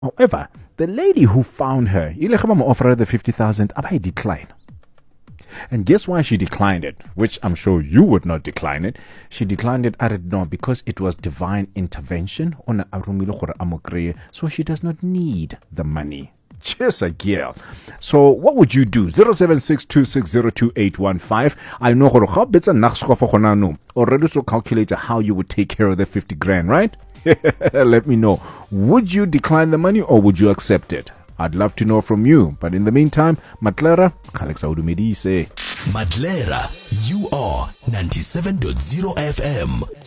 However, the lady who found her, ile ge ba mo offer the 50,000, I decline. And guess why she declined it? Which I'm sure you would not decline it. She declined it, I don't know, because it was divine intervention. So she does not need the money. Just a girl. So what would you do? 0762602815. I know how bits a naxko already so calculated how you would take care of the 50 grand, right? Let me know. Would you decline the money or would you accept it? I'd love to know from you. But in the meantime, Matlera, Alex Audumedi say. Madlera, you are 97.0 FM.